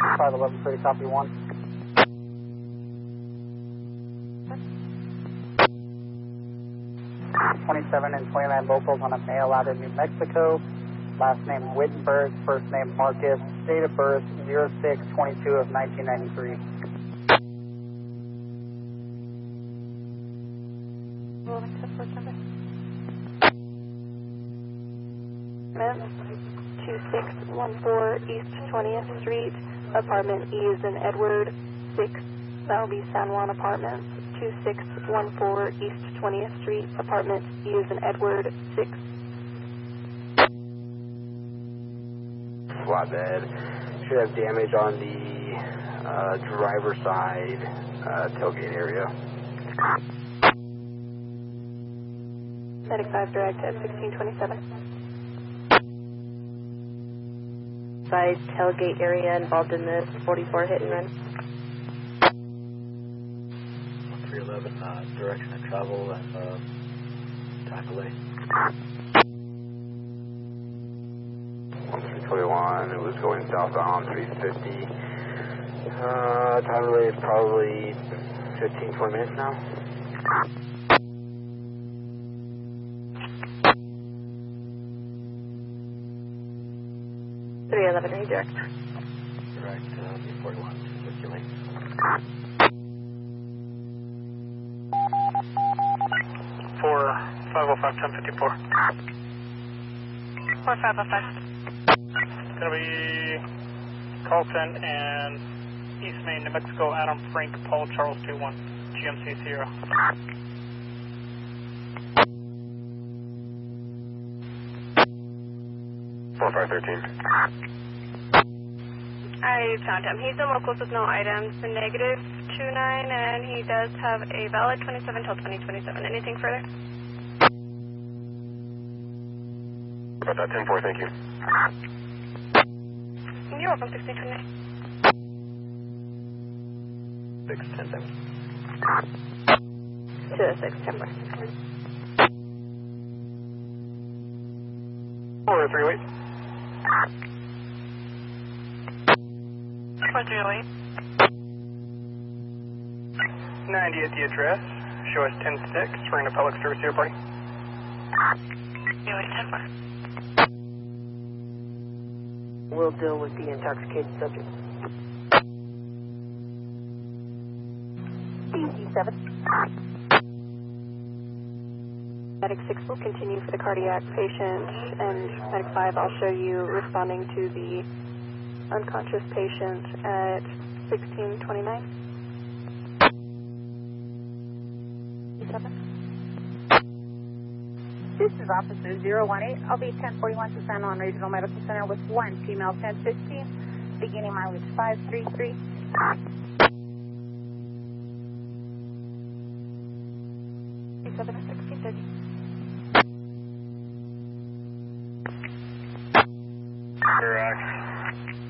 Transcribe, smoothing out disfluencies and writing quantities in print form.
51130, copy 1. 27 and 29 locals on a mail out of New Mexico. Last name Wittenberg, first name Marcus, date of birth 06/22 of 1993. Rolling to first number. 2614 East 20th Street, apartment E is in Edward, 6, that will be San Juan Apartments. 2614 East 20th Street, apartment E is in Edward, 6. Flatbed. Should have damage on the driver's side tailgate area. Medic 5 direct at 1627. Side tailgate area involved in this 44 hit and run. 311 direction of travel and time delay. 1321, it was going southbound 350. Time delay is probably 15-20 minutes now. Redirect. Direct, 41, circulate. 505-1054. 4505. It's going to be Carlton and East Main, New Mexico, Adam, Frank, Paul, Charles 21, GMC Sierra. I found him. He's in locals with no items, a negative 29, and he does have a valid 27 till 2027. Anything further? About that 10-4, thank you. You're welcome, 1629. 610. To 6 September. 438. 4308. 90 at the address. Show us 10-6. We're in a public service here, buddy. US 10-4. We'll deal with the intoxicated subject. DC-7. Medic 6 will continue for the cardiac patient, and Medic 5, I'll show you responding to the unconscious patient at 1629. 7. This is Officer 018. I'll be 1041 to San Juan Regional Medical Center with one female 1015, beginning mileage 533. 7 at 1630. Correct.